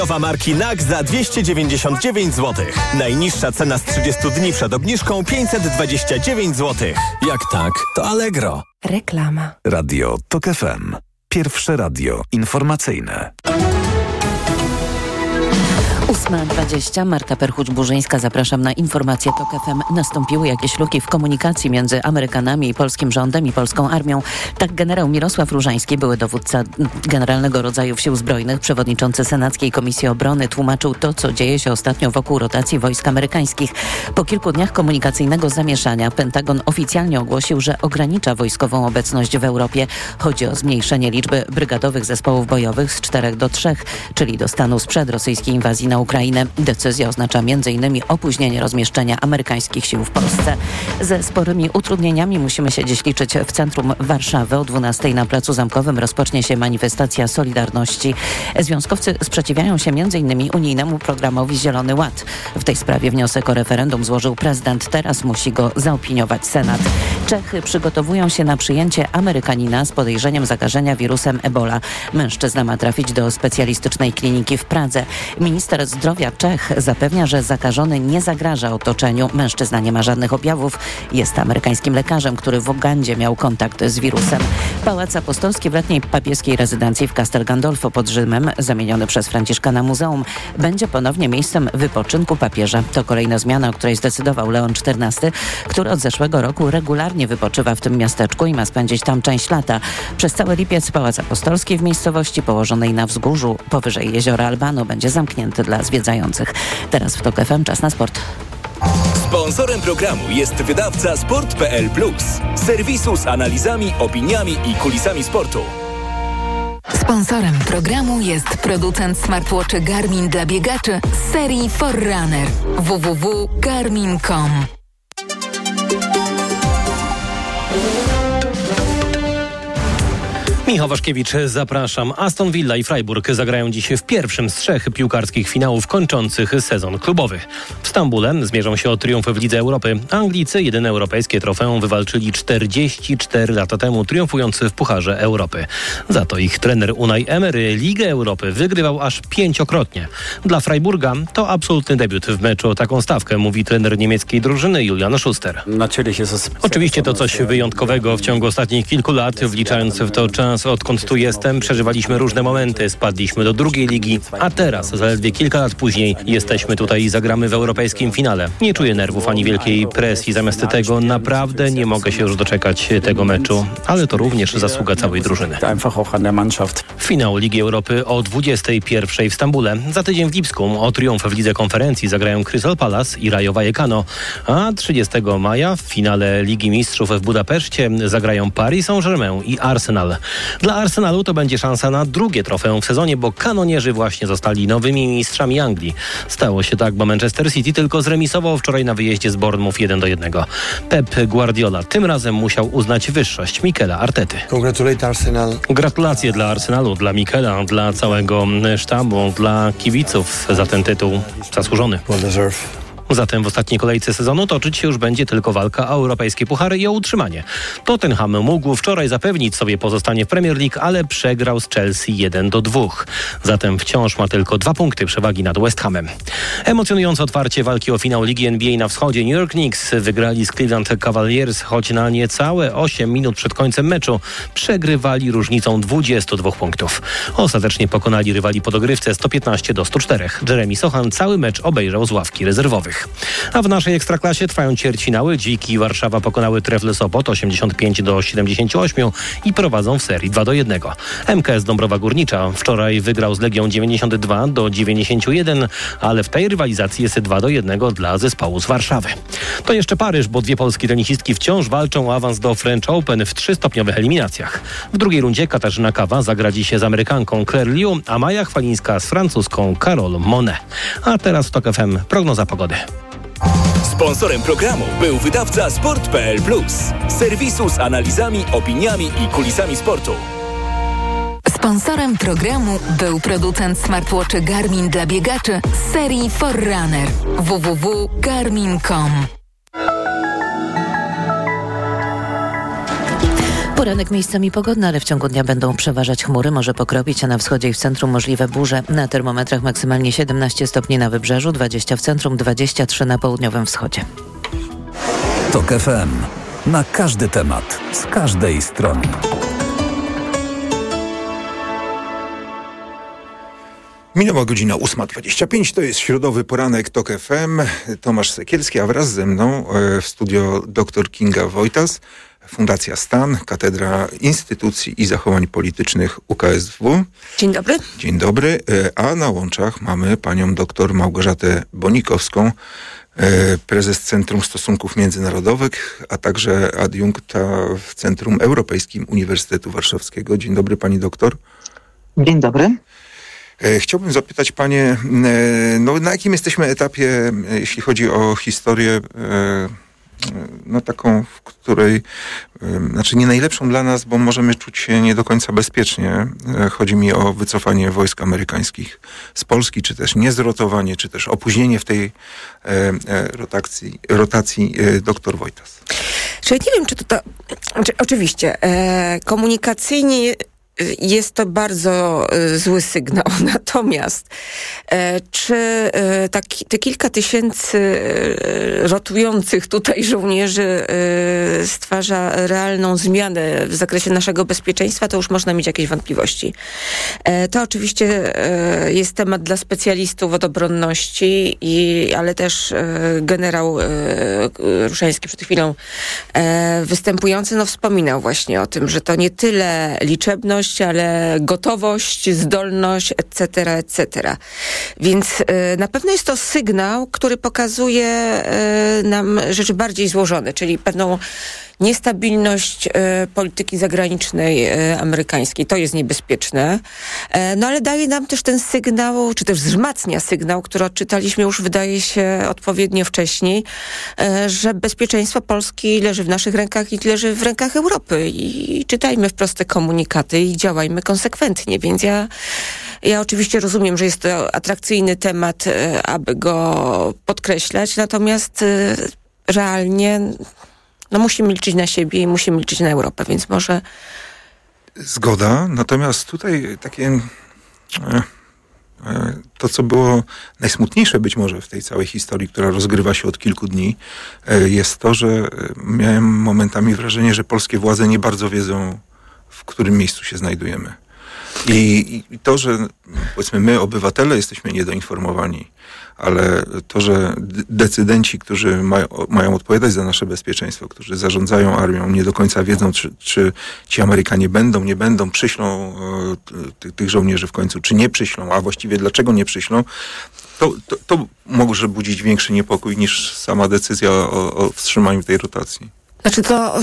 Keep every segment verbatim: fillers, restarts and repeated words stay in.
Nowa marki N A K za dwieście dziewięćdziesiąt dziewięć złotych. Najniższa cena z trzydziestu dni przed obniżką pięćset dwadzieścia dziewięć złotych. Jak tak, to Allegro. Reklama. Radio Tok F M. Pierwsze radio informacyjne. ósma dwadzieścia. Marta Perchuć-Burzyńska. Zapraszam na informacje Tok F M. Nastąpiły jakieś luki w komunikacji między Amerykanami i polskim rządem i polską armią. Tak generał Mirosław Różański, były dowódca generalnego rodzajów sił zbrojnych, przewodniczący Senackiej Komisji Obrony, tłumaczył to, co dzieje się ostatnio wokół rotacji wojsk amerykańskich. Po kilku dniach komunikacyjnego zamieszania Pentagon oficjalnie ogłosił, że ogranicza wojskową obecność w Europie. Chodzi o zmniejszenie liczby brygadowych zespołów bojowych z czterech do trzech, czyli do stanu sprzed rosyjskiej inwazji na Ukrainę. Decyzja oznacza m.in. opóźnienie rozmieszczenia amerykańskich sił w Polsce. Ze sporymi utrudnieniami musimy się dziś liczyć w centrum Warszawy. O dwunastej na Placu Zamkowym rozpocznie się manifestacja Solidarności. Związkowcy sprzeciwiają się m.in. unijnemu programowi Zielony Ład. W tej sprawie wniosek o referendum złożył prezydent. Teraz musi go zaopiniować Senat. Czechy przygotowują się na przyjęcie Amerykanina z podejrzeniem zakażenia wirusem Ebola. Mężczyzna ma trafić do specjalistycznej kliniki w Pradze. Minister zdrowia Czech zapewnia, że zakażony nie zagraża otoczeniu. Mężczyzna nie ma żadnych objawów. Jest amerykańskim lekarzem, który w Ugandzie miał kontakt z wirusem. Pałac Apostolski w letniej papieskiej rezydencji w Castel Gandolfo pod Rzymem, zamieniony przez Franciszkana muzeum, będzie ponownie miejscem wypoczynku papieża. To kolejna zmiana, o której zdecydował Leon czternasty, który od zeszłego roku regularnie wypoczywa w tym miasteczku i ma spędzić tam część lata. Przez cały lipiec Pałac Apostolski w miejscowości położonej na wzgórzu powyżej jeziora Albano będzie zamknięty dla zwiedzających. Teraz w Tok F M czas na sport. Sponsorem programu jest wydawca sport kropka p l plus, serwisu z analizami, opiniami i kulisami sportu. Sponsorem programu jest producent smartwatchy Garmin dla biegaczy z serii Forerunner. w w w kropka garmin kropka com. Michał Waszkiewicz, zapraszam. Aston Villa i Freiburg zagrają dziś w pierwszym z trzech piłkarskich finałów kończących sezon klubowy. W Stambule zmierzą się o triumf w Lidze Europy. Anglicy jedyne europejskie trofeum wywalczyli czterdzieści cztery lata temu, triumfując w Pucharze Europy. Za to ich trener Unai Emery Ligę Europy wygrywał aż pięciokrotnie. Dla Freiburga to absolutny debiut w meczu o taką stawkę, mówi trener niemieckiej drużyny Julian Schuster. Oczywiście to coś wyjątkowego w ciągu ostatnich kilku lat, wliczając w to czas, odkąd tu jestem, przeżywaliśmy różne momenty, spadliśmy do drugiej ligi, a teraz, zaledwie kilka lat później, jesteśmy tutaj i zagramy w europejskim finale. Nie czuję nerwów ani wielkiej presji, zamiast tego naprawdę nie mogę się już doczekać tego meczu, ale to również zasługa całej drużyny. Finał Ligi Europy o dwudziestej pierwszej w Stambule. Za tydzień w Lipsku o triumf w Lidze Konferencji zagrają Crystal Palace i Rayo Vallecano, a trzydziestego maja w finale Ligi Mistrzów w Budapeszcie zagrają Paris Saint-Germain i Arsenal. Dla Arsenalu to będzie szansa na drugie trofeum w sezonie, bo kanonierzy właśnie zostali nowymi mistrzami Anglii. Stało się tak, bo Manchester City tylko zremisował wczoraj na wyjeździe z Bournemouth jeden do jednego. Pep Guardiola tym razem musiał uznać wyższość Mikela Artety. Gratulacje dla Arsenalu, dla Mikela, dla całego sztabu, dla kibiców za ten tytuł zasłużony. Zatem w ostatniej kolejce sezonu toczyć się już będzie tylko walka o europejskie puchary i o utrzymanie. Tottenham mógł wczoraj zapewnić sobie pozostanie w Premier League, ale przegrał z Chelsea jeden do dwóch. Zatem wciąż ma tylko dwa punkty przewagi nad West Hamem. Emocjonujące otwarcie walki o finał Ligi N B A na wschodzie. New York Knicks wygrali z Cleveland Cavaliers, choć na niecałe osiem minut przed końcem meczu przegrywali różnicą dwudziestu dwóch punktów. Ostatecznie pokonali rywali po dogrywce sto piętnaście do stu czterech. Jeremy Sochan cały mecz obejrzał z ławki rezerwowych. A w naszej Ekstraklasie trwają ćwierćfinały. Dziki i Warszawa pokonały Trefle Sopot osiemdziesiąt pięć do siedemdziesięciu ośmiu i prowadzą w serii dwa do jednego. M K S Dąbrowa Górnicza wczoraj wygrał z Legią dziewięćdziesiąt dwa do dziewięćdziesięciu jeden, ale w tej rywalizacji jest dwa do jednego dla zespołu z Warszawy. To jeszcze Paryż, bo dwie polskie tenisistki wciąż walczą o awans do French Open w trzystopniowych eliminacjach. W drugiej rundzie Katarzyna Kawa zagra dziś z Amerykanką Claire Liu, a Maja Chwalińska z francuską Carole Monet. A teraz w Tok F M prognoza pogody. Sponsorem programu był wydawca sport kropka p l plus, serwisu z analizami, opiniami i kulisami sportu. Sponsorem programu był producent smartwatchy Garmin dla biegaczy z serii Forerunner. w w w kropka garmin kropka com. Poranek miejscami pogodny, ale w ciągu dnia będą przeważać chmury, może pokropić, a na wschodzie i w centrum możliwe burze. Na termometrach maksymalnie siedemnaście stopni na wybrzeżu, dwadzieścia w centrum, dwadzieścia trzy na południowym wschodzie. TOK F M. Na każdy temat, z każdej strony. Minęła godzina ósma dwadzieścia pięć, to jest środowy poranek TOK F M. Tomasz Sekielski, a wraz ze mną w studio dr Kinga Wojtas, Fundacja Stan, Katedra Instytucji i Zachowań Politycznych U K S W. Dzień dobry. Dzień dobry, a na łączach mamy panią dr Małgorzatę Bonikowską, prezes Centrum Stosunków Międzynarodowych, a także adiunkta w Centrum Europejskim Uniwersytetu Warszawskiego. Dzień dobry, pani doktor. Dzień dobry. Chciałbym zapytać panie, no, na jakim jesteśmy etapie, jeśli chodzi o historię, no taką, w której, znaczy nie najlepszą dla nas, bo możemy czuć się nie do końca bezpiecznie. Chodzi mi o wycofanie wojsk amerykańskich z Polski, czy też niezrotowanie, czy też opóźnienie w tej rotacji, rotacji. Doktor Wojtas. Czy nie wiem, czy to, to znaczy, oczywiście, e, komunikacyjnie jest to bardzo y, zły sygnał. Natomiast e, czy e, tak, te kilka tysięcy e, rotujących tutaj żołnierzy e, stwarza realną zmianę w zakresie naszego bezpieczeństwa, to już można mieć jakieś wątpliwości. E, to oczywiście e, jest temat dla specjalistów od obronności, i, ale też e, generał e, Ruszański przed chwilą e, występujący, no wspominał właśnie o tym, że to nie tyle liczebność, ale gotowość, zdolność, et cetera, et cetera. Więc y, na pewno jest to sygnał, który pokazuje y, nam rzeczy bardziej złożone, czyli pewną niestabilność y, polityki zagranicznej y, amerykańskiej. To jest niebezpieczne. E, no ale daje nam też ten sygnał, czy też wzmacnia sygnał, który odczytaliśmy już, wydaje się, odpowiednio wcześniej, e, że bezpieczeństwo Polski leży w naszych rękach i leży w rękach Europy. I, i czytajmy wprost te komunikaty i działajmy konsekwentnie. Więc ja, ja oczywiście rozumiem, że jest to atrakcyjny temat, e, aby go podkreślać, natomiast e, realnie no musimy liczyć na siebie i musimy liczyć na Europę, więc może... Zgoda, natomiast tutaj takie... E, e, to, co było najsmutniejsze być może w tej całej historii, która rozgrywa się od kilku dni, e, jest to, że miałem momentami wrażenie, że polskie władze nie bardzo wiedzą, w którym miejscu się znajdujemy. I, i to, że powiedzmy my, obywatele, jesteśmy niedoinformowani, ale to, że decydenci, którzy mają, mają odpowiadać za nasze bezpieczeństwo, którzy zarządzają armią, nie do końca wiedzą, czy, czy ci Amerykanie będą, nie będą, przyślą e, ty, tych żołnierzy w końcu, czy nie przyślą, a właściwie dlaczego nie przyślą, to, to, to może budzić większy niepokój niż sama decyzja o, o wstrzymaniu tej rotacji. Znaczy to...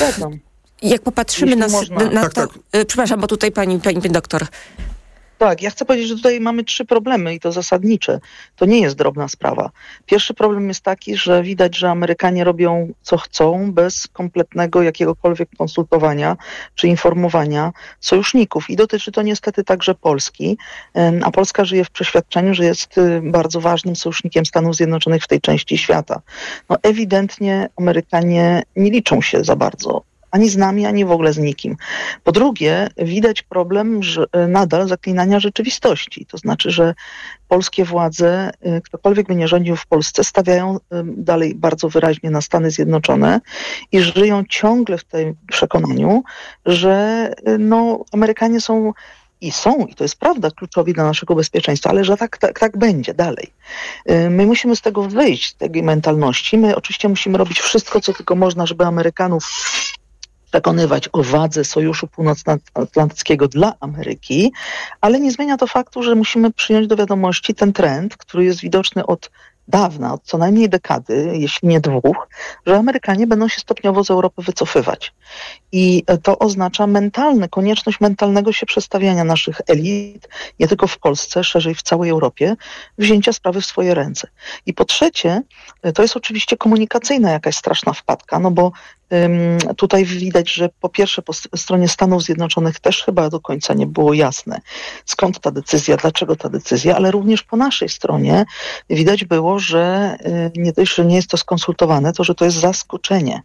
Jak popatrzymy na, na, na tak, to... tak. Przepraszam, bo tutaj pani, pani doktor... Tak, ja chcę powiedzieć, że tutaj mamy trzy problemy i to zasadnicze. To nie jest drobna sprawa. Pierwszy problem jest taki, że widać, że Amerykanie robią co chcą bez kompletnego jakiegokolwiek konsultowania czy informowania sojuszników. I dotyczy to niestety także Polski, a Polska żyje w przeświadczeniu, że jest bardzo ważnym sojusznikiem Stanów Zjednoczonych w tej części świata. No ewidentnie Amerykanie nie liczą się za bardzo ani z nami, ani w ogóle z nikim. Po drugie, widać problem że nadal zaklinania rzeczywistości. To znaczy, że polskie władze, ktokolwiek by nie rządził w Polsce, stawiają dalej bardzo wyraźnie na Stany Zjednoczone i żyją ciągle w tym przekonaniu, że no, Amerykanie są i są, i to jest prawda, kluczowi dla naszego bezpieczeństwa, ale że tak, tak, tak będzie dalej. My musimy z tego wyjść, z tej mentalności. My oczywiście musimy robić wszystko, co tylko można, żeby Amerykanów przekonywać o wadze Sojuszu Północnoatlantyckiego dla Ameryki, ale nie zmienia to faktu, że musimy przyjąć do wiadomości ten trend, który jest widoczny od dawna, od co najmniej dekady, jeśli nie dwóch, że Amerykanie będą się stopniowo z Europy wycofywać. I to oznacza mentalne, konieczność mentalnego się przestawiania naszych elit, nie tylko w Polsce, szerzej w całej Europie, wzięcia sprawy w swoje ręce. I po trzecie, to jest oczywiście komunikacyjna jakaś straszna wpadka, no bo um, tutaj widać, że po pierwsze po stronie Stanów Zjednoczonych też chyba do końca nie było jasne, skąd ta decyzja, dlaczego ta decyzja, ale również po naszej stronie widać było, że y, nie dość, że nie jest to skonsultowane, to że to jest zaskoczenie.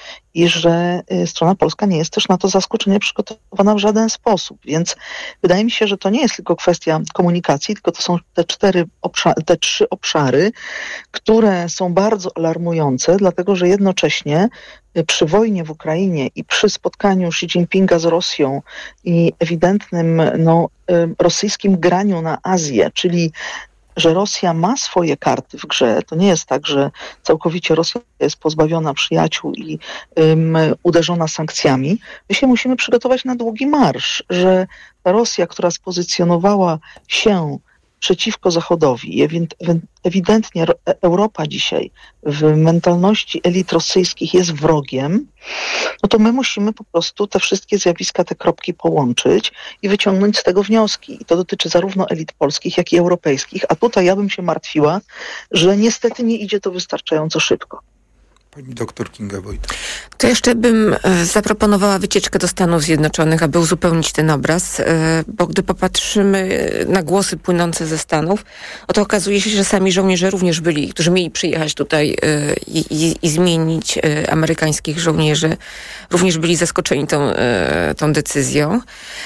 i że strona polska nie jest też na to zaskoczenie przygotowana w żaden sposób. Więc wydaje mi się, że to nie jest tylko kwestia komunikacji, tylko to są te cztery obszary, te trzy obszary, które są bardzo alarmujące, dlatego że jednocześnie przy wojnie w Ukrainie i przy spotkaniu Xi Jinpinga z Rosją i ewidentnym no, rosyjskim graniu na Azję, czyli że Rosja ma swoje karty w grze. To nie jest tak, że całkowicie Rosja jest pozbawiona przyjaciół i um, uderzona sankcjami. My się musimy przygotować na długi marsz, że ta Rosja, która spozycjonowała się przeciwko Zachodowi, ewidentnie Europa dzisiaj w mentalności elit rosyjskich jest wrogiem, no to my musimy po prostu te wszystkie zjawiska, te kropki połączyć i wyciągnąć z tego wnioski. I to dotyczy zarówno elit polskich, jak i europejskich, a tutaj ja bym się martwiła, że niestety nie idzie to wystarczająco szybko. Pani doktor Kinga Wojtek. To jeszcze bym zaproponowała wycieczkę do Stanów Zjednoczonych, aby uzupełnić ten obraz, bo gdy popatrzymy na głosy płynące ze Stanów, to okazuje się, że sami żołnierze również byli, którzy mieli przyjechać tutaj i, i, i zmienić amerykańskich żołnierzy, również byli zaskoczeni tą, tą decyzją.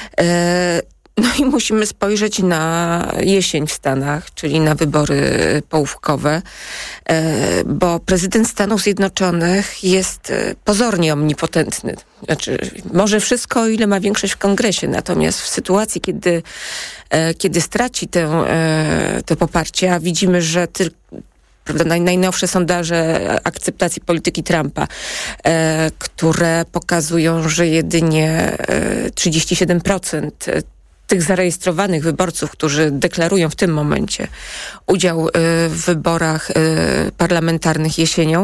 No i musimy spojrzeć na jesień w Stanach, czyli na wybory połówkowe, bo prezydent Stanów Zjednoczonych jest pozornie omnipotentny. Znaczy, może wszystko, o ile ma większość w kongresie, natomiast w sytuacji, kiedy, kiedy straci tę, to poparcie, a widzimy, że tylko Prawda, najnowsze sondaże akceptacji polityki Trumpa, e, które pokazują, że jedynie e, trzydzieści siedem procent tych zarejestrowanych wyborców, którzy deklarują w tym momencie udział y, w wyborach y, parlamentarnych jesienią,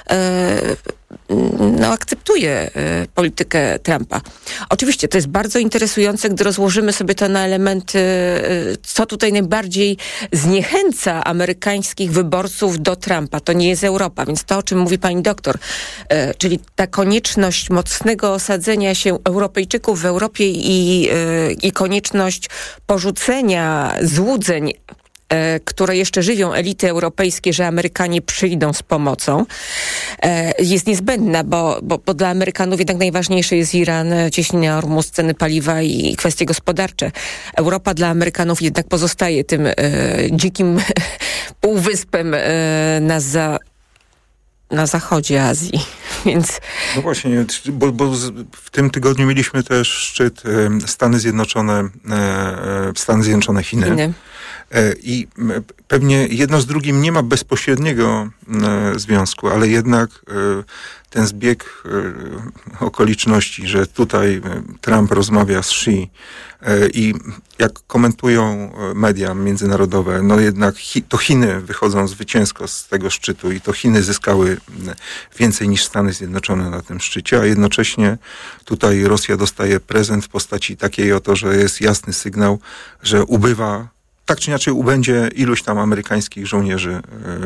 y, no, akceptuje y, politykę Trumpa. Oczywiście to jest bardzo interesujące, gdy rozłożymy sobie to na elementy, y, co tutaj najbardziej zniechęca amerykańskich wyborców do Trumpa. To nie jest Europa, więc to, o czym mówi pani doktor, y, czyli ta konieczność mocnego osadzenia się Europejczyków w Europie i, y, i konieczność porzucenia złudzeń, które jeszcze żywią elity europejskie, że Amerykanie przyjdą z pomocą, jest niezbędna, bo, bo, bo dla Amerykanów jednak najważniejszy jest Iran, cieśnina Ormus, ceny paliwa i kwestie gospodarcze. Europa dla Amerykanów jednak pozostaje tym e, dzikim półwyspem e, na za na zachodzie Azji, więc... No właśnie, bo, bo w tym tygodniu mieliśmy też szczyt Stany Zjednoczone, Stany Zjednoczone, Chiny. Chiny. I pewnie jedno z drugim nie ma bezpośredniego związku, ale jednak ten zbieg okoliczności, że tutaj Trump rozmawia z Xi i jak komentują media międzynarodowe, no jednak to Chiny wychodzą zwycięsko z tego szczytu i to Chiny zyskały więcej niż Stany Zjednoczone na tym szczycie, a jednocześnie tutaj Rosja dostaje prezent w postaci takiej oto, że jest jasny sygnał, że ubywa tak czy inaczej ubędzie iluś tam amerykańskich żołnierzy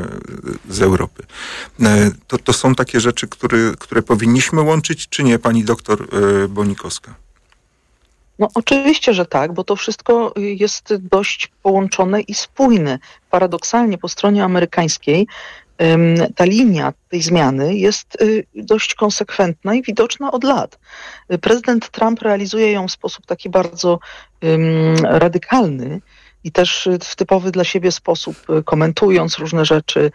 z Europy. To, to są takie rzeczy, które, które powinniśmy łączyć, czy nie, pani doktor Bonikowska? No oczywiście, że tak, bo to wszystko jest dość połączone i spójne. Paradoksalnie po stronie amerykańskiej ta linia tej zmiany jest dość konsekwentna i widoczna od lat. Prezydent Trump realizuje ją w sposób taki bardzo um, radykalny, i też w typowy dla siebie sposób, komentując różne rzeczy.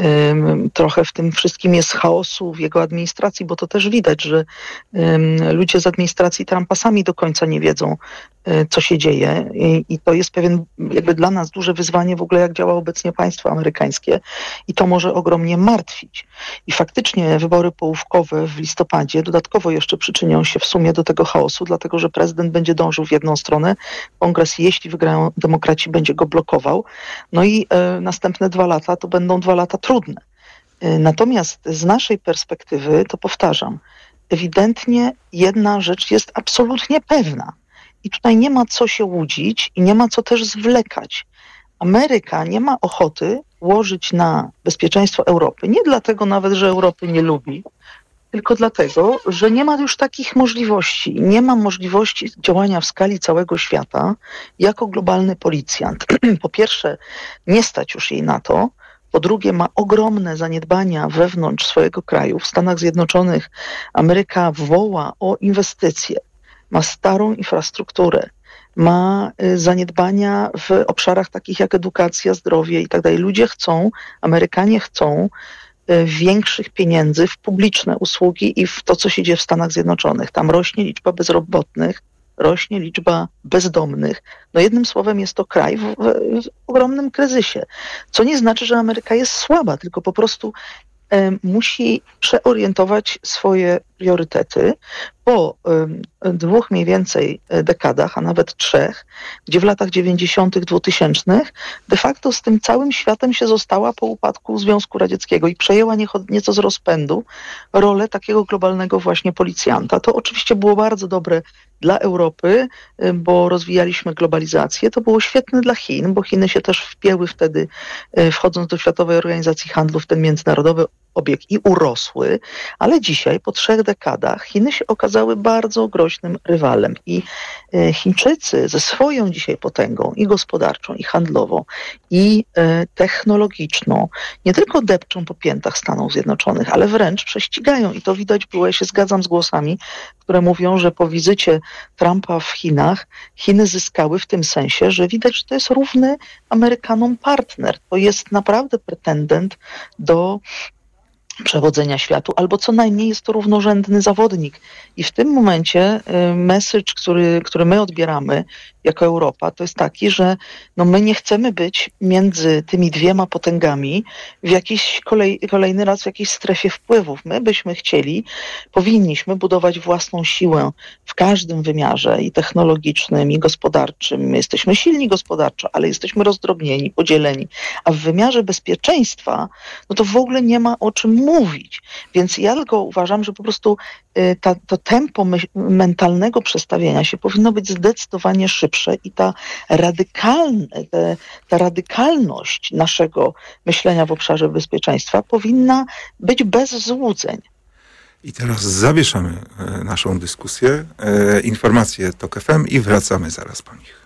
Trochę w tym wszystkim jest chaosu w jego administracji, bo to też widać, że ludzie z administracji Trumpa sami do końca nie wiedzą, co się dzieje. I to jest pewien, jakby dla nas duże wyzwanie w ogóle, jak działa obecnie państwo amerykańskie. I to może ogromnie martwić. I faktycznie wybory połówkowe w listopadzie dodatkowo jeszcze przyczynią się w sumie do tego chaosu, dlatego że prezydent będzie dążył w jedną stronę, kongres, jeśli wygrają demokraci, będzie go blokował. No i e, następne dwa lata to będą dwa lata trudne. E, natomiast z naszej perspektywy, to powtarzam, ewidentnie jedna rzecz jest absolutnie pewna. I tutaj nie ma co się łudzić i nie ma co też zwlekać. Ameryka nie ma ochoty łożyć na bezpieczeństwo Europy. Nie dlatego nawet, że Europy nie lubi, tylko dlatego, że nie ma już takich możliwości. Nie ma możliwości działania w skali całego świata jako globalny policjant. Po pierwsze, nie stać już jej na to. Po drugie, ma ogromne zaniedbania wewnątrz swojego kraju. W Stanach Zjednoczonych Ameryka woła o inwestycje, ma starą infrastrukturę, ma zaniedbania w obszarach takich jak edukacja, zdrowie i tak dalej. Ludzie chcą, Amerykanie chcą większych pieniędzy w publiczne usługi i w to, co się dzieje w Stanach Zjednoczonych. Tam rośnie liczba bezrobotnych, rośnie liczba bezdomnych. No jednym słowem jest to kraj w, w, w ogromnym kryzysie. Co nie znaczy, że Ameryka jest słaba, tylko po prostu e, musi przeorientować swoje priorytety po e, dwóch mniej więcej dekadach, a nawet trzech, gdzie w latach dziewięćdziesiątych, dwutysięcznych de facto z tym całym światem się została po upadku Związku Radzieckiego i przejęła nieco, nieco z rozpędu rolę takiego globalnego właśnie policjanta. To oczywiście było bardzo dobre dla Europy, bo rozwijaliśmy globalizację. To było świetne dla Chin, bo Chiny się też wpięły wtedy, wchodząc do Światowej Organizacji Handlu, w ten międzynarodowy obieg i urosły, ale dzisiaj, po trzech dekadach, Chiny się okazały bardzo groźnym rywalem i Chińczycy ze swoją dzisiaj potęgą i gospodarczą, i handlową, i technologiczną nie tylko depczą po piętach Stanów Zjednoczonych, ale wręcz prześcigają i to widać było. Ja się zgadzam z głosami, które mówią, że po wizycie Trumpa w Chinach Chiny zyskały w tym sensie, że widać, że to jest równy Amerykanom partner. To jest naprawdę pretendent do przewodzenia światu, albo co najmniej jest to równorzędny zawodnik. I w tym momencie y, message, który, który my odbieramy jako Europa, to jest taki, że no my nie chcemy być między tymi dwiema potęgami w jakiś kolej, kolejny raz w jakiejś strefie wpływów. My byśmy chcieli, powinniśmy budować własną siłę w każdym wymiarze i technologicznym, i gospodarczym. My jesteśmy silni gospodarczo, ale jesteśmy rozdrobnieni, podzieleni. A w wymiarze bezpieczeństwa, no to w ogóle nie ma o czym mówić. Więc ja tylko uważam, że po prostu y, ta, to tempo my, mentalnego przestawienia się powinno być zdecydowanie szybsze i ta, radykalne, te, ta radykalność naszego myślenia w obszarze bezpieczeństwa powinna być bez złudzeń. I teraz zawieszamy e, naszą dyskusję, e, informacje TOK F M i wracamy zaraz po nich.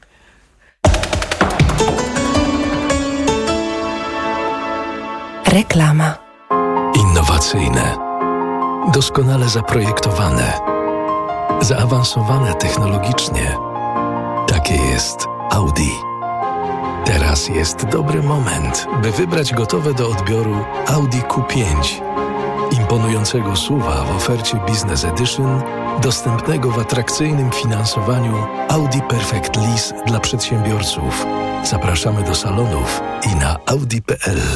Reklama. Innowacyjne, doskonale zaprojektowane, zaawansowane technologicznie. Takie jest Audi. Teraz jest dobry moment, by wybrać gotowe do odbioru Audi Q pięć. Imponującego S U V-a w ofercie Business Edition, dostępnego w atrakcyjnym finansowaniu Audi Perfect Lease dla przedsiębiorców. Zapraszamy do salonów i na audi kropka p l.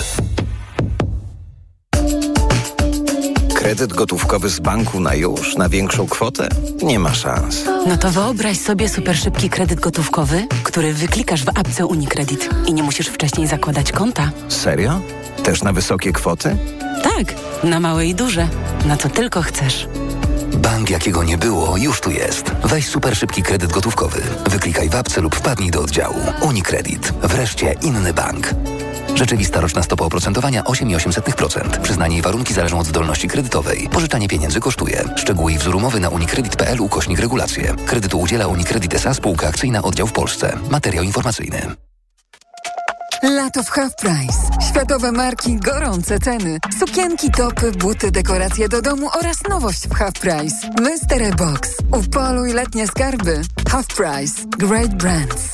Kredyt gotówkowy z banku na już, na większą kwotę? Nie ma szans. No to wyobraź sobie super szybki kredyt gotówkowy, który wyklikasz w apce UniCredit i nie musisz wcześniej zakładać konta. Serio? Też na wysokie kwoty? Tak, na małe i duże. Na co tylko chcesz. Bank, jakiego nie było, już tu jest. Weź super szybki kredyt gotówkowy. Wyklikaj w apce lub wpadnij do oddziału. UniCredit. Wreszcie inny bank. Rzeczywista roczna stopa oprocentowania osiem przecinek osiem procent. Przyznanie i warunki zależą od zdolności kredytowej. Pożyczanie pieniędzy kosztuje. Szczegóły i wzór umowy na unicredit kropka p l ukośnik regulacje. Kredytu udziela UniCredit S A, spółka akcyjna, oddział w Polsce. Materiał informacyjny. Lato w Half Price. Światowe marki, gorące ceny. Sukienki, topy, buty, dekoracje do domu oraz nowość w Half Price. Mystery Box. Upoluj letnie skarby. Half Price. Great brands.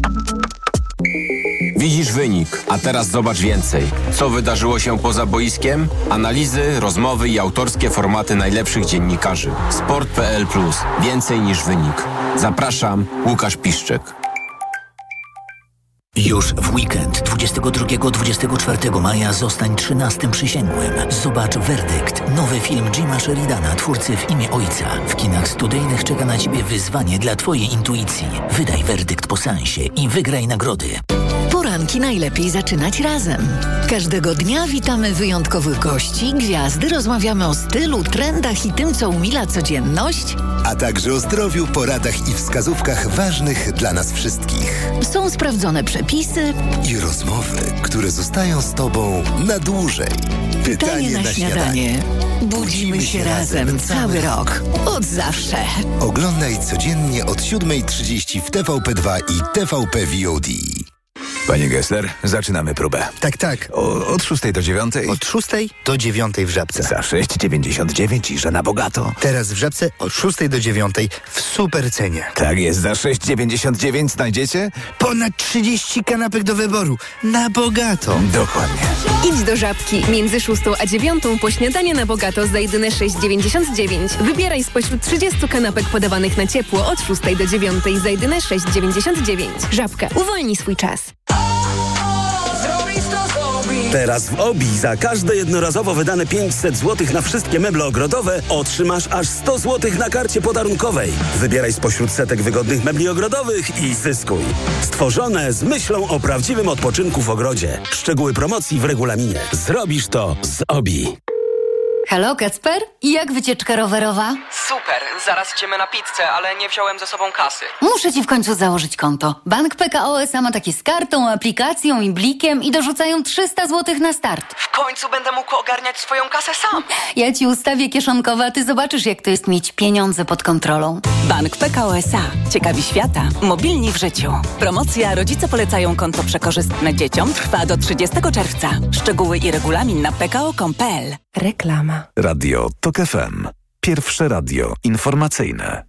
Widzisz wynik, a teraz zobacz więcej. Co wydarzyło się poza boiskiem? Analizy, rozmowy i autorskie formaty najlepszych dziennikarzy. sport kropka p l plus. Więcej niż wynik. Zapraszam, Łukasz Piszczek. Już w weekend dwudziestego drugiego do dwudziestego czwartego maja zostań trzynastym przysięgłym. Zobacz Werdykt, nowy film Jima Sheridana, twórcy W imię Ojca. W kinach studyjnych czeka na Ciebie wyzwanie dla Twojej intuicji. Wydaj werdykt po seansie i wygraj nagrody. Poranki najlepiej zaczynać razem. Każdego dnia witamy wyjątkowych gości, gwiazdy, rozmawiamy o stylu, trendach i tym, co umila codzienność. A także o zdrowiu, poradach i wskazówkach ważnych dla nas wszystkich. Są sprawdzone przepisy i rozmowy, które zostają z Tobą na dłużej. Pytanie, Pytanie na, na śniadanie. śniadanie. Budzimy się razem cały rok. Od zawsze. Oglądaj codziennie od siódma trzydzieści w T V P dwa i T V P V O D. Panie Gessler, zaczynamy próbę. Tak, tak. O, od szóstej do dziewiątej? Od szóstej do dziewiątej w Żabce. Za sześć dziewięćdziesiąt dziewięć i że na bogato. Teraz w Żabce od szóstej do dziewiątej w super cenie. Tak jest, za sześć dziewięćdziesiąt dziewięć znajdziecie? Ponad trzydzieści kanapek do wyboru. Na bogato. Dokładnie. Idź do Żabki. Między szóstą a dziewiątą po śniadanie na bogato za jedyne sześć dziewięćdziesiąt dziewięć. Wybieraj spośród trzydziestu kanapek podawanych na ciepło od szóstej do dziewiątej za jedyne sześć dziewięćdziesiąt dziewięć. Żabka. Uwolnij swój czas. Teraz w Obi za każde jednorazowo wydane pięćset złotych na wszystkie meble ogrodowe otrzymasz aż sto złotych na karcie podarunkowej. Wybieraj spośród setek wygodnych mebli ogrodowych i zyskuj. Stworzone z myślą o prawdziwym odpoczynku w ogrodzie. Szczegóły promocji w regulaminie. Zrobisz to z Obi. Halo, Kacper? I jak wycieczka rowerowa? Super, zaraz idziemy na pizzę, ale nie wziąłem ze sobą kasy. Muszę ci w końcu założyć konto. Bank P K O S A ma takie z kartą, aplikacją i blikiem i dorzucają trzysta złotych na start. W końcu będę mógł ogarniać swoją kasę sam. Ja ci ustawię kieszonkowe, a ty zobaczysz, jak to jest mieć pieniądze pod kontrolą. Bank P K O S A. Ciekawi świata. Mobilni w życiu. Promocja Rodzice polecają konto przekorzystne dzieciom trwa do trzydziestego czerwca. Szczegóły i regulamin na p k o kropka com kropka p l. Reklama. Radio TOK F M. Pierwsze radio informacyjne.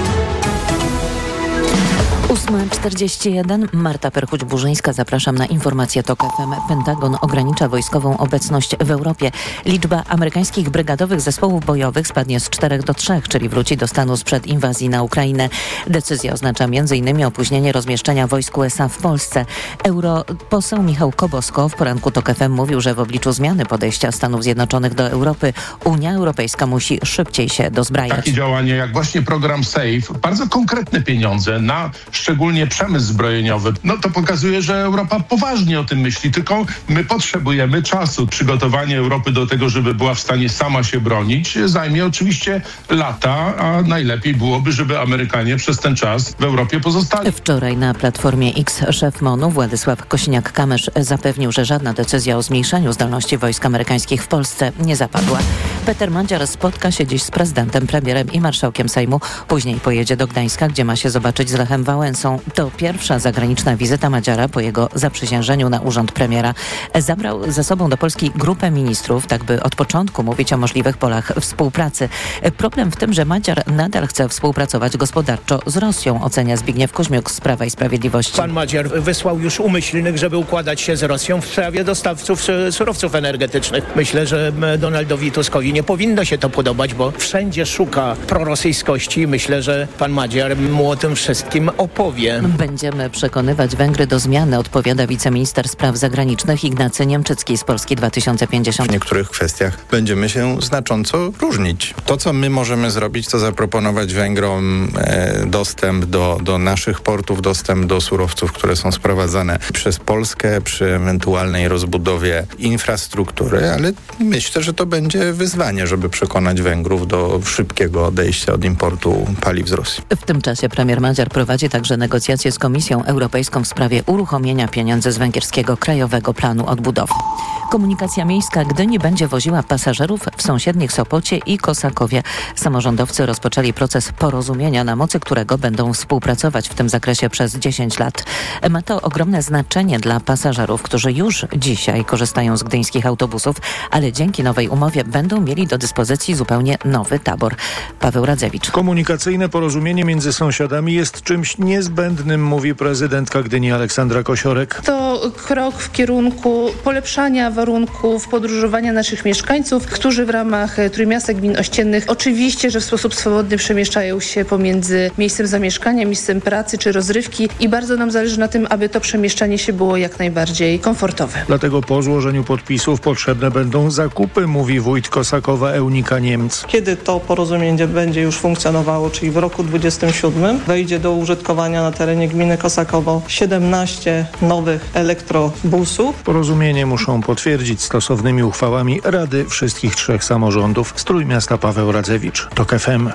ósma czterdzieści jeden. Marta Perchuć-Burzyńska. Zapraszam na informację TOK F M. Pentagon ogranicza wojskową obecność w Europie. Liczba amerykańskich brygadowych zespołów bojowych spadnie z czterech do trzech, czyli wróci do stanu sprzed inwazji na Ukrainę. Decyzja oznacza między innymi opóźnienie rozmieszczenia wojsk U S A w Polsce. Europoseł Michał Kobosko w poranku TOK F M mówił, że w obliczu zmiany podejścia Stanów Zjednoczonych do Europy Unia Europejska musi szybciej się dozbrajać. Takie działanie jak właśnie program SAFE, bardzo konkretne pieniądze na szczególnie przemysł zbrojeniowy, no to pokazuje, że Europa poważnie o tym myśli, tylko my potrzebujemy czasu. Przygotowanie Europy do tego, żeby była w stanie sama się bronić, zajmie oczywiście lata, a najlepiej byłoby, żeby Amerykanie przez ten czas w Europie pozostali. Wczoraj na Platformie X szef MONU Władysław Kosiniak-Kamysz zapewnił, że żadna decyzja o zmniejszeniu zdolności wojsk amerykańskich w Polsce nie zapadła. Peter Madziar spotka się dziś z prezydentem, premierem i marszałkiem Sejmu. Później pojedzie do Gdańska, gdzie ma się zobaczyć z Lechem Wałęsą. To pierwsza zagraniczna wizyta Madziara po jego zaprzysiężeniu na urząd premiera. Zabrał ze sobą do Polski grupę ministrów, tak by od początku mówić o możliwych polach współpracy. Problem w tym, że Madziar nadal chce współpracować gospodarczo z Rosją, ocenia Zbigniew Kuźmiuk z Prawa i Sprawiedliwości. Pan Madziar wysłał już umyślnych, żeby układać się z Rosją w sprawie dostawców surowców energetycznych. Myślę, że Donaldowi Tuskowi nie powinno się to podobać, bo wszędzie szuka prorosyjskości i myślę, że pan Madziar mu o tym wszystkim opowie. Będziemy przekonywać Węgry do zmiany, odpowiada wiceminister spraw zagranicznych Ignacy Niemczycki z Polski dwa tysiące pięćdziesiąt. W niektórych kwestiach będziemy się znacząco różnić. To, co my możemy zrobić, to zaproponować Węgrom e, dostęp do, do naszych portów, dostęp do surowców, które są sprowadzane przez Polskę przy ewentualnej rozbudowie infrastruktury, ale myślę, że to będzie wyzwanie, żeby przekonać Węgrów do szybkiego odejścia od importu paliw z Rosji. W tym czasie premier Madziar prowadzi także negocjacje z Komisją Europejską w sprawie uruchomienia pieniędzy z węgierskiego Krajowego Planu Odbudowy. Komunikacja miejska Gdyni będzie woziła pasażerów w sąsiednich Sopocie i Kosakowie. Samorządowcy rozpoczęli proces porozumienia, na mocy którego będą współpracować w tym zakresie przez dziesięć lat. Ma to ogromne znaczenie dla pasażerów, którzy już dzisiaj korzystają z gdyńskich autobusów, ale dzięki nowej umowie będą mieli do dyspozycji zupełnie nowy tabor. Paweł Radzewicz. Komunikacyjne porozumienie między sąsiadami jest czymś niezbędnym, mówi prezydentka Gdyni Aleksandra Kosiorek. To krok w kierunku polepszania warunków podróżowania naszych mieszkańców, którzy w ramach Trójmiasta Gmin Ościennych oczywiście, że w sposób swobodny przemieszczają się pomiędzy miejscem zamieszkania, miejscem pracy czy rozrywki i bardzo nam zależy na tym, aby to przemieszczanie się było jak najbardziej komfortowe. Dlatego po złożeniu podpisów potrzebne będą zakupy, mówi wójt Kosakowa Eunika Niemc. Kiedy to porozumienie będzie już funkcjonowało, czyli w roku dwudziestym siódmym, wejdzie do użytkowania na terenie gminy Kosakowo siedemnaście nowych elektrobusów. Porozumienie muszą potwierdzić stosownymi uchwałami Rady wszystkich trzech samorządów. Z Trójmiasta Paweł Radzewicz, TOK F M.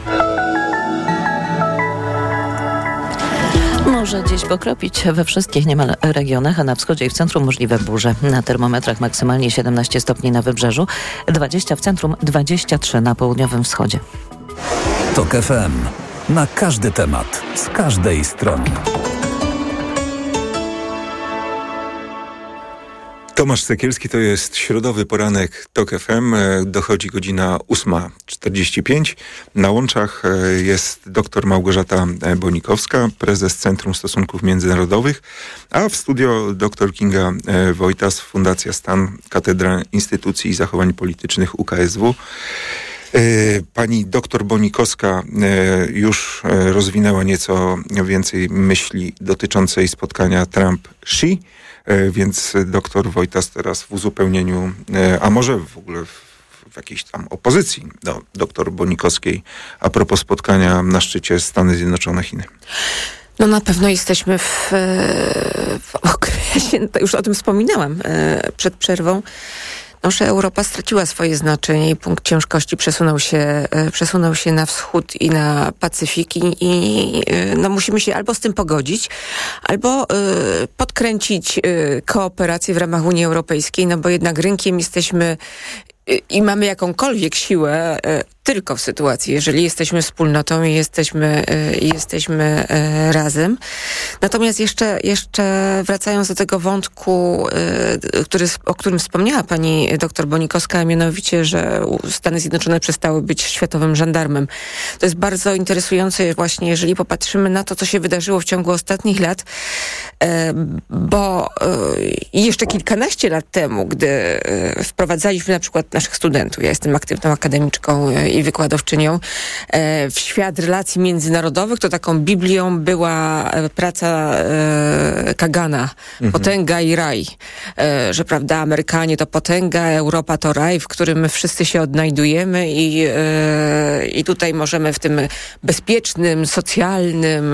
Może dziś pokropić we wszystkich niemal regionach, a na wschodzie i w centrum możliwe burze. Na termometrach maksymalnie siedemnaście stopni na wybrzeżu, dwadzieścia w centrum, dwadzieścia trzy na południowym wschodzie. TOK F M. Na każdy temat, z każdej strony. Tomasz Sekielski, to jest środowy poranek TOK F M. Dochodzi godzina ósma czterdzieści pięć. Na łączach jest dr Małgorzata Bonikowska, prezes Centrum Stosunków Międzynarodowych, a w studio dr Kinga Wojtas, Fundacja Stan, Katedra Instytucji i Zachowań Politycznych U K S W. Pani doktor Bonikowska już rozwinęła nieco więcej myśli dotyczącej spotkania Trump-Xi, więc doktor Wojtas teraz w uzupełnieniu, a może w ogóle w, w jakiejś tam opozycji do doktor Bonikowskiej a propos spotkania na szczycie Stany Zjednoczone-Chiny. No na pewno jesteśmy w, w okresie, już o tym wspominałam przed przerwą, no, że Europa straciła swoje znaczenie i punkt ciężkości przesunął się, przesunął się na wschód i na Pacyfik i, i no, musimy się albo z tym pogodzić, albo y, podkręcić y, kooperację w ramach Unii Europejskiej, no bo jednak rynkiem jesteśmy y, i mamy jakąkolwiek siłę y, tylko w sytuacji, jeżeli jesteśmy wspólnotą i jesteśmy, y, jesteśmy y, razem. Natomiast jeszcze, jeszcze wracając do tego wątku, y, który, o którym wspomniała pani doktor Bonikowska, a mianowicie, że Stany Zjednoczone przestały być światowym żandarmem. To jest bardzo interesujące właśnie, jeżeli popatrzymy na to, co się wydarzyło w ciągu ostatnich lat, y, bo y, jeszcze kilkanaście lat temu, gdy y, wprowadzaliśmy na przykład naszych studentów, ja jestem aktywną akademiczką y, i wykładowczynią, w świat relacji międzynarodowych, to taką Biblią była praca Kagana, mhm. Potęga i raj. Że prawda, Amerykanie to potęga, Europa to raj, w którym my wszyscy się odnajdujemy i, i tutaj możemy w tym bezpiecznym, socjalnym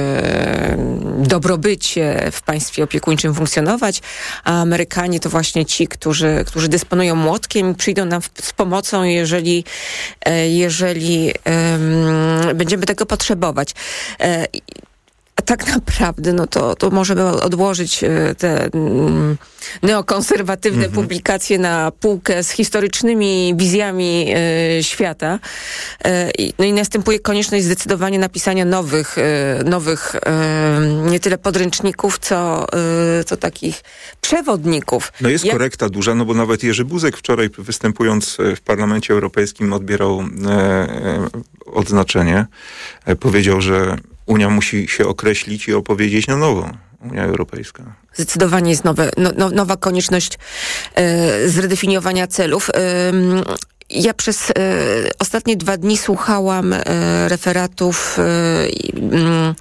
dobrobycie w państwie opiekuńczym funkcjonować, a Amerykanie to właśnie ci, którzy, którzy dysponują młotkiem i przyjdą nam w, z pomocą, jeżeli jeżeli um, będziemy tego potrzebować. E, a tak naprawdę, no to, to możemy odłożyć te um, neokonserwatywne mm-hmm. publikacje na półkę z historycznymi wizjami e, świata. E, no i następuje konieczność zdecydowanie napisania nowych, e, nowych e, nie tyle podręczników, co, e, co takich przewodników. No jest Jak... korekta duża, no bo nawet Jerzy Buzek wczoraj występując w Parlamencie Europejskim odbierał e, odznaczenie. E, powiedział, że Unia musi się określić i opowiedzieć na nowo. Unia Europejska. Zdecydowanie jest nowe, no, no, nowa konieczność e, zredefiniowania celów. E, ja przez e, ostatnie dwa dni słuchałam e, referatów e,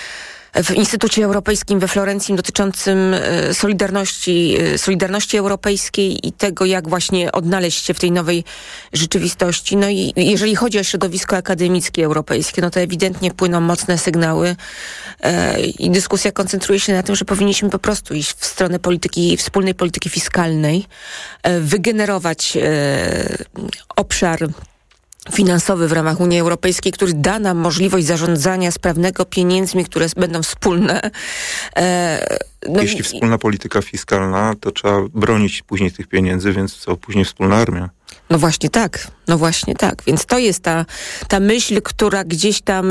w Instytucie Europejskim we Florencji dotyczącym Solidarności, Solidarności Europejskiej i tego, jak właśnie odnaleźć się w tej nowej rzeczywistości. No i jeżeli chodzi o środowisko akademickie europejskie, no to ewidentnie płyną mocne sygnały e, i dyskusja koncentruje się na tym, że powinniśmy po prostu iść w stronę polityki, wspólnej polityki fiskalnej, e, wygenerować e, obszar finansowy w ramach Unii Europejskiej, który da nam możliwość zarządzania sprawnego pieniędzmi, które będą wspólne. E, no Jeśli i, wspólna polityka fiskalna, to trzeba bronić później tych pieniędzy, więc co później wspólna armia. No właśnie tak, no właśnie tak. Więc to jest ta, ta myśl, która gdzieś tam,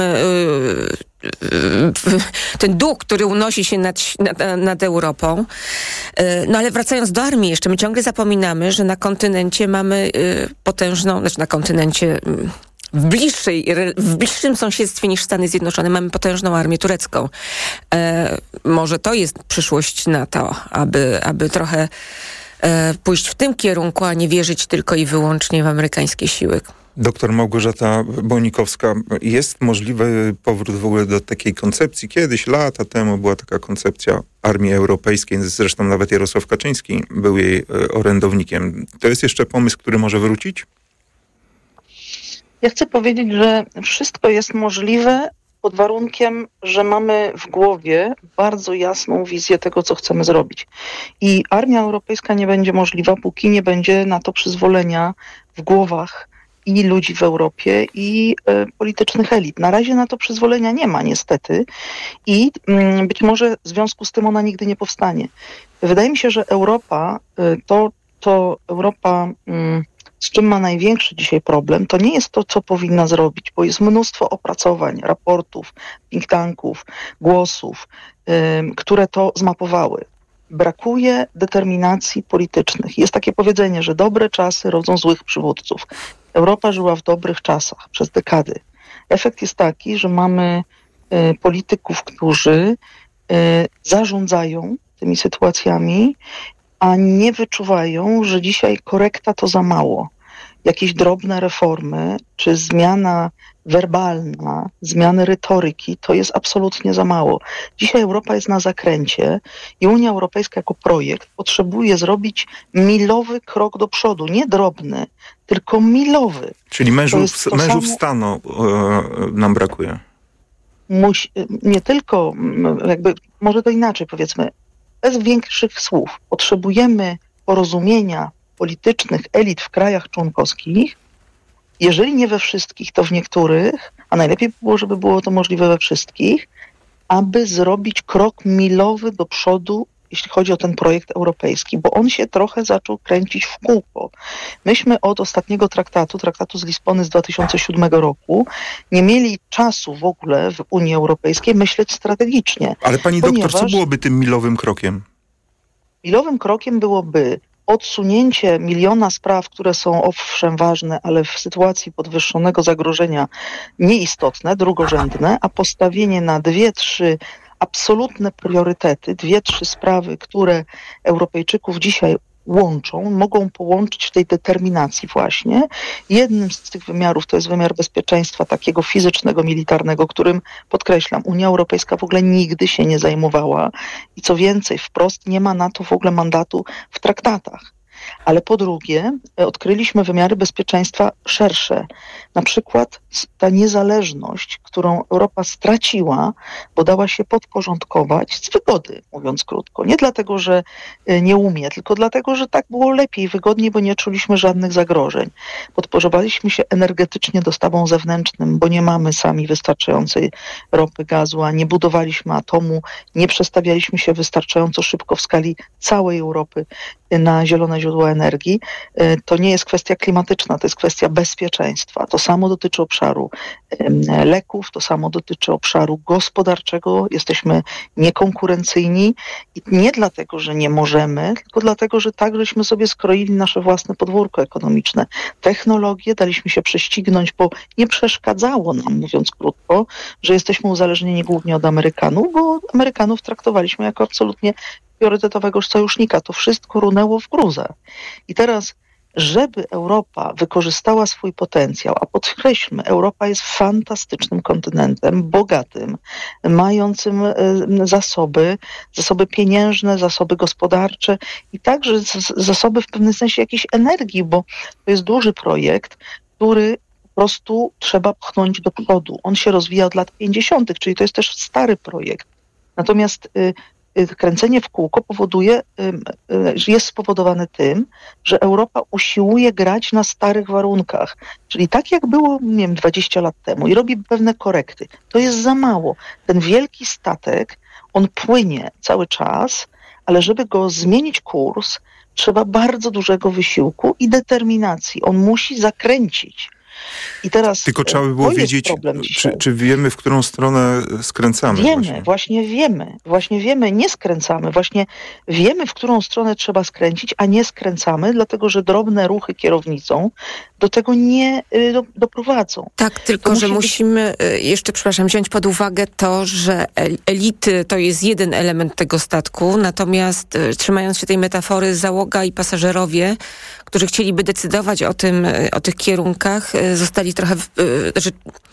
yy, yy, ten duch, który unosi się nad, nad, nad Europą. Yy, no ale wracając do armii jeszcze, my ciągle zapominamy, że na kontynencie mamy yy, potężną, znaczy na kontynencie... Yy, W, bliższej, w bliższym sąsiedztwie niż Stany Zjednoczone mamy potężną armię turecką. E, może to jest przyszłość NATO, aby, aby trochę e, pójść w tym kierunku, a nie wierzyć tylko i wyłącznie w amerykańskie siły. Doktor Małgorzata Bonikowska, jest możliwy powrót w ogóle do takiej koncepcji? Kiedyś, lata temu była taka koncepcja armii europejskiej, zresztą nawet Jarosław Kaczyński był jej orędownikiem. To jest jeszcze pomysł, który może wrócić? Ja chcę powiedzieć, że wszystko jest możliwe pod warunkiem, że mamy w głowie bardzo jasną wizję tego, co chcemy zrobić. I armia europejska nie będzie możliwa, póki nie będzie na to przyzwolenia w głowach i ludzi w Europie, i y, politycznych elit. Na razie na to przyzwolenia nie ma, niestety. I y, być może w związku z tym ona nigdy nie powstanie. Wydaje mi się, że Europa, y, to, to Europa... Y, z czym ma największy dzisiaj problem, to nie jest to, co powinna zrobić, bo jest mnóstwo opracowań, raportów, think tanków, głosów, y, które to zmapowały. brakuje determinacji politycznych. Jest takie powiedzenie, że dobre czasy rodzą złych przywódców. Europa żyła w dobrych czasach przez dekady. Efekt jest taki, że mamy y, polityków, którzy y, zarządzają tymi sytuacjami, a nie wyczuwają, że dzisiaj korekta to za mało. Jakieś drobne reformy, czy zmiana werbalna, zmiany retoryki, to jest absolutnie za mało. Dzisiaj Europa jest na zakręcie i Unia Europejska jako projekt potrzebuje zrobić milowy krok do przodu. Nie drobny, tylko milowy. Czyli mężów, mężów samo... stanu e, nam brakuje. Musi, nie tylko, jakby, może to inaczej powiedzmy, bez większych słów. Potrzebujemy porozumienia politycznych elit w krajach członkowskich, jeżeli nie we wszystkich, to w niektórych, a najlepiej by było, żeby było to możliwe we wszystkich, aby zrobić krok milowy do przodu, jeśli chodzi o ten projekt europejski, bo on się trochę zaczął kręcić w kółko. Myśmy od ostatniego traktatu, traktatu z Lizbony z dwa tysiące siódmego roku, nie mieli czasu w ogóle w Unii Europejskiej myśleć strategicznie. Ale pani doktor, co byłoby tym milowym krokiem? Milowym krokiem byłoby odsunięcie miliona spraw, które są owszem ważne, ale w sytuacji podwyższonego zagrożenia nieistotne, drugorzędne, a postawienie na dwie, trzy absolutne priorytety, dwie, trzy sprawy, które Europejczyków dzisiaj łączą, mogą połączyć w tej determinacji właśnie. Jednym z tych wymiarów to jest wymiar bezpieczeństwa takiego fizycznego, militarnego, którym, podkreślam, Unia Europejska w ogóle nigdy się nie zajmowała i co więcej, wprost nie ma na to w ogóle mandatu w traktatach. Ale po drugie, odkryliśmy wymiary bezpieczeństwa szersze. Na przykład ta niezależność, którą Europa straciła, bo dała się podporządkować z wygody, mówiąc krótko. Nie dlatego, że nie umie, tylko dlatego, że tak było lepiej, wygodniej, bo nie czuliśmy żadnych zagrożeń. Podporządkowaliśmy się energetycznie dostawom zewnętrznym, bo nie mamy sami wystarczającej ropy, gazu, a nie budowaliśmy atomu, nie przestawialiśmy się wystarczająco szybko w skali całej Europy na zielone źródła energii. To nie jest kwestia klimatyczna, to jest kwestia bezpieczeństwa. To samo dotyczy obszaru leków, to samo dotyczy obszaru gospodarczego. Jesteśmy niekonkurencyjni i nie dlatego, że nie możemy, tylko dlatego, że tak żeśmy sobie skroili nasze własne podwórko ekonomiczne. Technologie daliśmy się prześcignąć, bo nie przeszkadzało nam, mówiąc krótko, że jesteśmy uzależnieni głównie od Amerykanów, bo Amerykanów traktowaliśmy jako absolutnie priorytetowego sojusznika. To wszystko runęło w gruzę. I teraz, żeby Europa wykorzystała swój potencjał, a podkreślmy, Europa jest fantastycznym kontynentem, bogatym, mającym zasoby, zasoby pieniężne, zasoby gospodarcze i także zasoby w pewnym sensie jakiejś energii, bo to jest duży projekt, który po prostu trzeba pchnąć do przodu. On się rozwija od lat pięćdziesiątych, czyli to jest też stary projekt. Natomiast kręcenie w kółko powoduje, że jest spowodowane tym, że Europa usiłuje grać na starych warunkach. Czyli tak jak było, nie wiem, dwadzieścia lat temu i robi pewne korekty. To jest za mało. Ten wielki statek, on płynie cały czas, ale żeby go zmienić kurs, trzeba bardzo dużego wysiłku i determinacji. On musi zakręcić. I teraz tylko trzeba by było wiedzieć, czy, czy wiemy, w którą stronę skręcamy. Wiemy, właśnie. właśnie wiemy. Właśnie wiemy, nie skręcamy. Właśnie wiemy, w którą stronę trzeba skręcić, a nie skręcamy, dlatego że drobne ruchy kierownicą do tego nie y, do, doprowadzą. Tak, tylko to że musi musimy być... jeszcze, przepraszam, wziąć pod uwagę to, że elity to jest jeden element tego statku, natomiast y, trzymając się tej metafory, załoga i pasażerowie, którzy chcieliby decydować o tym, o tych kierunkach, y, zostali trochę... Y, znaczy,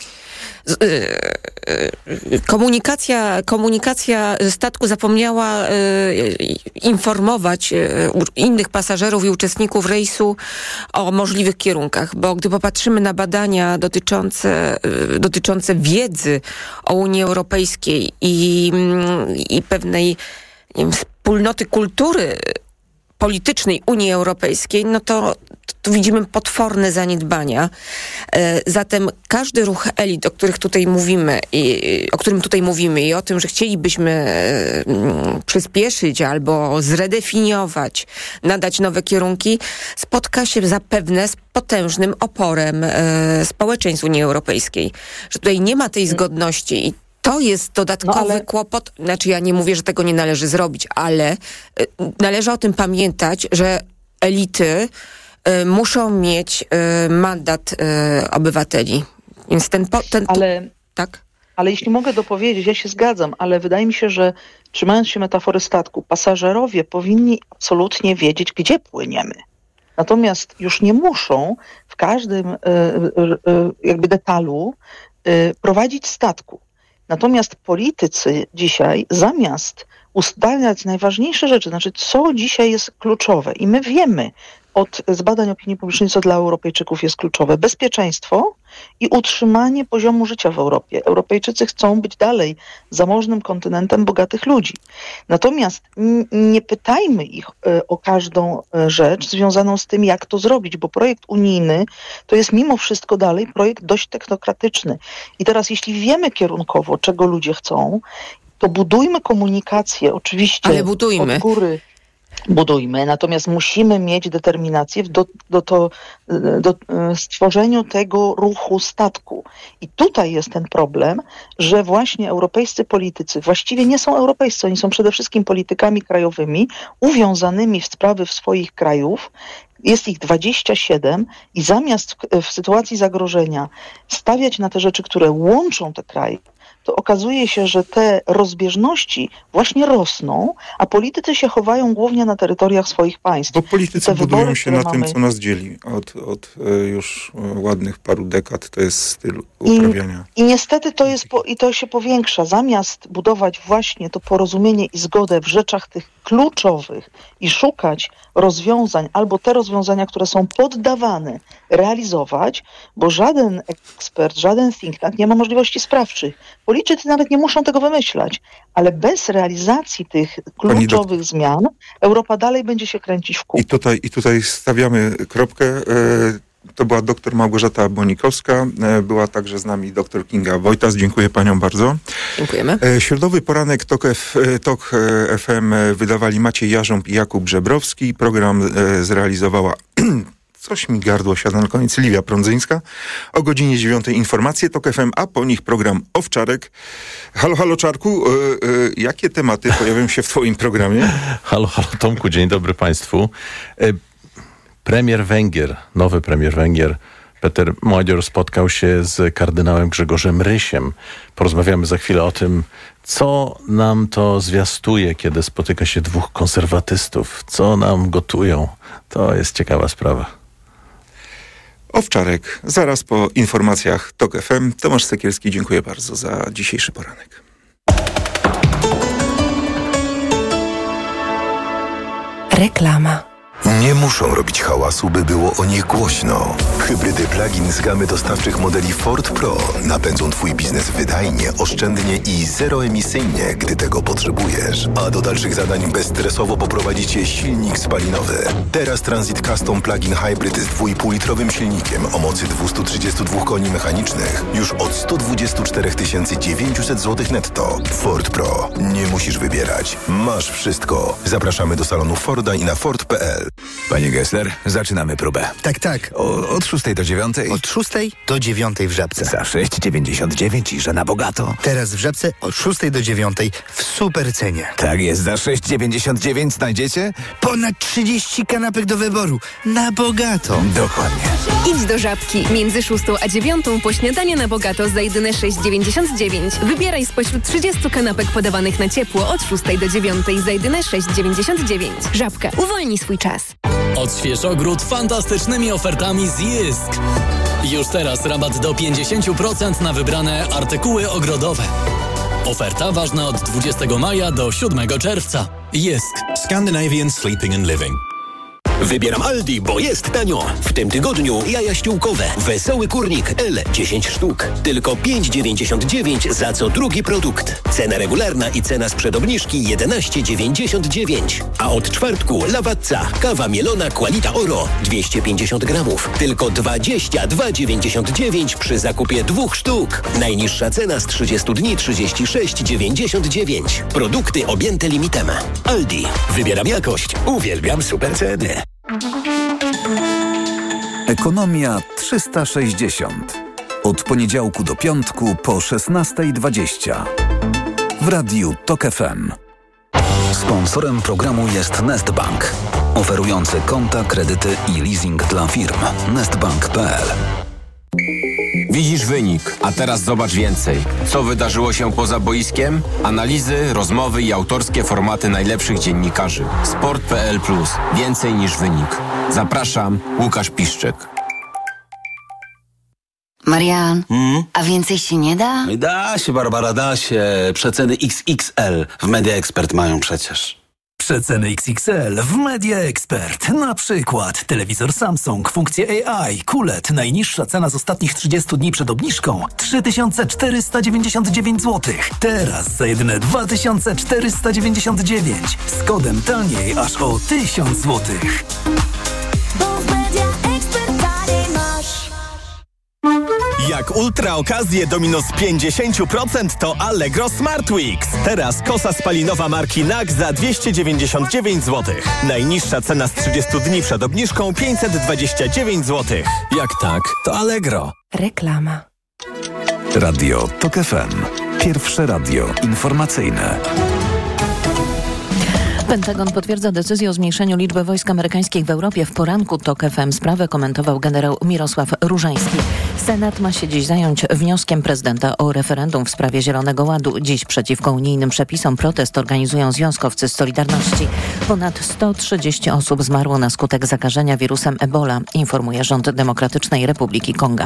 Komunikacja, komunikacja statku zapomniała y, informować y, innych pasażerów i uczestników rejsu o możliwych kierunkach, bo gdy popatrzymy na badania dotyczące, y, dotyczące wiedzy o Unii Europejskiej i, i pewnej, nie wiem, wspólnoty kultury politycznej Unii Europejskiej, no to tu widzimy potworne zaniedbania. Zatem każdy ruch elit, o których tutaj mówimy, i, o którym tutaj mówimy i o tym, że chcielibyśmy przyspieszyć albo zredefiniować, nadać nowe kierunki, spotka się zapewne z potężnym oporem społeczeństw Unii Europejskiej. Że tutaj nie ma tej zgodności i To jest dodatkowy No, ale... kłopot. Znaczy ja nie mówię, że tego nie należy zrobić, ale y, należy o tym pamiętać, że elity y, muszą mieć y, mandat y, obywateli. Więc ten... Po, ten ale, tak? ale jeśli mogę dopowiedzieć, ja się zgadzam, ale wydaje mi się, że trzymając się metafory statku, pasażerowie powinni absolutnie wiedzieć, gdzie płyniemy. Natomiast już nie muszą w każdym y, y, y, jakby detalu y, prowadzić statku. Natomiast politycy dzisiaj zamiast ustalać najważniejsze rzeczy, znaczy co dzisiaj jest kluczowe i my wiemy od z badań opinii publicznej, co dla Europejczyków jest kluczowe. Bezpieczeństwo i utrzymanie poziomu życia w Europie. Europejczycy chcą być dalej zamożnym kontynentem bogatych ludzi. Natomiast n- nie pytajmy ich y, o każdą y, rzecz związaną z tym, jak to zrobić, bo projekt unijny to jest mimo wszystko dalej projekt dość technokratyczny. I teraz jeśli wiemy kierunkowo, czego ludzie chcą, to budujmy komunikację, oczywiście Ale budujmy. od góry. Budujmy, natomiast musimy mieć determinację w do, do, to, do stworzeniu tego ruchu statku. I tutaj jest ten problem, że właśnie europejscy politycy właściwie nie są europejscy, oni są przede wszystkim politykami krajowymi, uwiązanymi w sprawy w swoich krajów. Jest ich dwadzieścia siedem i zamiast w, w sytuacji zagrożenia stawiać na te rzeczy, które łączą te kraje, to okazuje się, że te rozbieżności właśnie rosną, a politycy się chowają głównie na terytoriach swoich państw. Bo politycy budują wybory, się na mamy... tym, co nas dzieli od, od już ładnych paru dekad. To jest styl uprawiania. I, i niestety to jest po, i to się powiększa. Zamiast budować właśnie to porozumienie i zgodę w rzeczach tych kluczowych i szukać rozwiązań, albo te rozwiązania, które są poddawane, realizować, bo żaden ekspert, żaden think tank nie ma możliwości sprawczych. Politycy nawet nie muszą tego wymyślać, ale bez realizacji tych kluczowych do... zmian Europa dalej będzie się kręcić w kółko. I tutaj, i tutaj stawiamy kropkę. To była doktor Małgorzata Bonikowska, była także z nami doktor Kinga Wojtas. Dziękuję paniom bardzo. Dziękujemy. Środowy poranek Tok, F, Tok F M wydawali Maciej Jarząb i Jakub Żebrowski. Program zrealizowała... Coś mi gardło siada na koniec. Liwia Prądzyńska. O godzinie dziewiątej informacje Tok F M, a po nich program Owczarek. Halo, halo Czarku, yy, yy, jakie tematy pojawią się w twoim programie? Halo, halo Tomku, dzień dobry państwu. Yy, premier Węgier, nowy premier Węgier, Peter Modzior spotkał się z kardynałem Grzegorzem Rysiem. Porozmawiamy za chwilę o tym, co nam to zwiastuje, kiedy spotyka się dwóch konserwatystów. Co nam gotują. To jest ciekawa sprawa. Owczarek, zaraz po informacjach Tok F M. Tomasz Sekielski, dziękuję bardzo za dzisiejszy poranek. Reklama. Nie muszą robić hałasu, by było o nich głośno. Hybrydy plug-in z gamy dostawczych modeli Ford Pro napędzą twój biznes wydajnie, oszczędnie i zeroemisyjnie, gdy tego potrzebujesz. A do dalszych zadań bezstresowo poprowadzi cię silnik spalinowy. Teraz Transit Custom Plug-in Hybrid z dwójpółlitrowym silnikiem o mocy dwieście trzydzieści dwa koni mechanicznych już od sto dwadzieścia cztery tysiące dziewięćset złotych netto. Ford Pro. Nie musisz wybierać. Masz wszystko. Zapraszamy do salonu Forda i na ford kropka p l. Panie Gessler, zaczynamy próbę. Tak, tak. O, od szóstej do dziewiątej? Od szóstej do dziewiątej w Żabce. Za sześć dziewięćdziesiąt dziewięć i że na bogato. Teraz w Żabce od szóstej do dziewiątej w super cenie. Tak jest, za sześć dziewięćdziesiąt dziewięć znajdziecie? Ponad trzydzieści kanapek do wyboru. Na bogato. Dokładnie. Idź do Żabki. Między szóstą a dziewiątą po śniadanie na bogato za jedyne sześć dziewięćdziesiąt dziewięć. Wybieraj spośród trzydziestu kanapek podawanych na ciepło od szóstej do dziewiątej za jedyne sześć dziewięćdziesiąt dziewięć. Żabka. Uwolnij swój czas. Odśwież ogród fantastycznymi ofertami z Jysk. Już teraz rabat do pięćdziesiąt procent na wybrane artykuły ogrodowe. Oferta ważna od dwudziestego maja do siódmego czerwca. Jysk. Scandinavian Sleeping and Living. Wybieram Aldi, bo jest tanio. W tym tygodniu jaja ściółkowe. Wesoły kurnik L dziesięć sztuk. Tylko pięć dziewięćdziesiąt dziewięć za co drugi produkt. Cena regularna i cena sprzed obniżki jedenaście dziewięćdziesiąt dziewięć. A od czwartku Lawazza. Kawa mielona Qualita Oro dwieście pięćdziesiąt gramów. Tylko dwadzieścia dwa dziewięćdziesiąt dziewięć przy zakupie dwóch sztuk. Najniższa cena z trzydziestu dni trzydzieści sześć dziewięćdziesiąt dziewięć. Produkty objęte limitem. Aldi. Wybieram jakość. Uwielbiam super ceny. Ekonomia trzysta sześćdziesiąt. Od poniedziałku do piątku po szesnasta dwadzieścia. W Radiu Tok F M. Sponsorem programu jest Nestbank, oferujący konta, kredyty i leasing dla firm. nestbank kropka p l. Widzisz wynik, a teraz zobacz więcej. Co wydarzyło się poza boiskiem? Analizy, rozmowy i autorskie formaty najlepszych dziennikarzy. sport kropka p l plus. Więcej niż wynik. Zapraszam, Łukasz Piszczek. Marian, Hmm? a więcej się nie da? Da się, Barbara, da się. Przeceny X X L w Media Expert mają przecież. Przeceny X X L w Media Expert. Na przykład telewizor Samsung, funkcje A I, Q L E D. Najniższa cena z ostatnich trzydziestu dni przed obniżką trzy tysiące czterysta dziewięćdziesiąt dziewięć złotych. Teraz za jedyne dwa tysiące czterysta dziewięćdziesiąt dziewięć. Z kodem taniej aż o tysiąc złotych. Jak ultra okazję do minus pięćdziesiąt procent to Allegro Smart Weeks. Teraz kosa spalinowa marki N A K za dwieście dziewięćdziesiąt dziewięć złotych. Najniższa cena z trzydziestu dni przed obniżką pięćset dwadzieścia dziewięć złotych. Jak tak, to Allegro. Reklama. Radio Tok F M. Pierwsze radio informacyjne. Pentagon potwierdza decyzję o zmniejszeniu liczby wojsk amerykańskich w Europie. W poranku Tok F M sprawę komentował generał Mirosław Różański. Senat ma się dziś zająć wnioskiem prezydenta o referendum w sprawie Zielonego Ładu. Dziś przeciwko unijnym przepisom protest organizują związkowcy z Solidarności. Ponad sto trzydzieści osób zmarło na skutek zakażenia wirusem Ebola, informuje rząd Demokratycznej Republiki Konga.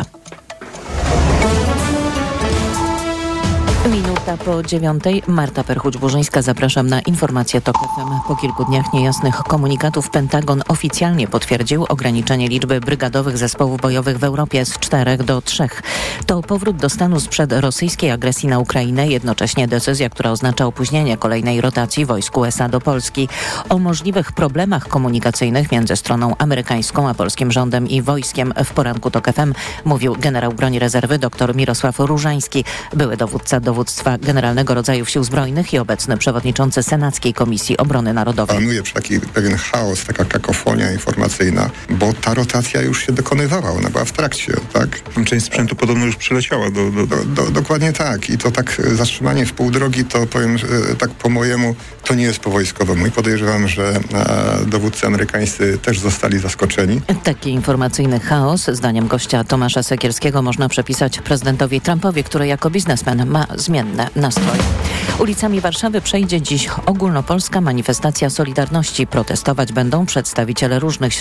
Minuta po dziewiątej. Marta Perchuć-Burzyńska, zapraszam na informację Tok F M. Po kilku dniach niejasnych komunikatów Pentagon oficjalnie potwierdził ograniczenie liczby brygadowych zespołów bojowych w Europie z czterech do trzech. To powrót do stanu sprzed rosyjskiej agresji na Ukrainę, jednocześnie decyzja, która oznacza opóźnienie kolejnej rotacji wojsk U S A do Polski. O możliwych problemach komunikacyjnych między stroną amerykańską a polskim rządem i wojskiem w poranku Tok F M mówił generał broni rezerwy dr Mirosław Różański, były dowódca dowództwa Generalnego Rodzajów Sił Zbrojnych i obecny przewodniczący Senackiej Komisji Obrony Narodowej. Panuje taki pewien chaos, taka kakofonia informacyjna, bo ta rotacja już się dokonywała, ona była w trakcie, tak? Część sprzętu podobno już przyleciała do... do, do... do dokładnie tak. I to tak zatrzymanie w pół drogi, to powiem tak po mojemu, to nie jest po wojskowemu. I podejrzewam, że e, dowódcy amerykańscy też zostali zaskoczeni. Taki informacyjny chaos, zdaniem gościa Tomasza Sekierskiego, można przypisać prezydentowi Trumpowi, który jako biznesmen ma zmienne nastroje. Ulicami Warszawy przejdzie dziś ogólnopolska manifestacja Solidarności. Protestować będą przedstawiciele różnych